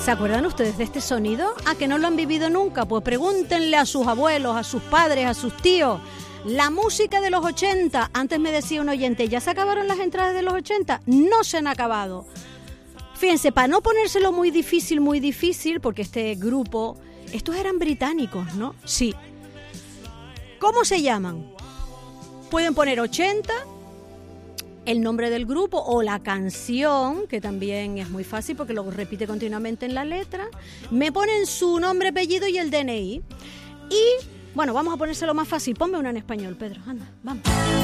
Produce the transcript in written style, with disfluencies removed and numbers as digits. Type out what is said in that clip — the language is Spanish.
¿Se acuerdan ustedes de este sonido? ¿A que no lo han vivido nunca? Pues pregúntenle a sus abuelos, a sus padres, a sus tíos. La música de los 80, antes me decía un oyente, ¿ya se acabaron las entradas de los 80? No se han acabado. Fíjense, para no ponérselo muy difícil, porque este grupo, estos eran británicos, ¿no? Sí. ¿Cómo se llaman? Pueden poner 80, el nombre del grupo o la canción, que también es muy fácil porque lo repite continuamente en la letra. Me ponen su nombre, apellido y el DNI. Y, bueno, vamos a ponérselo más fácil. Ponme una en español, Pedro. Anda, vamos.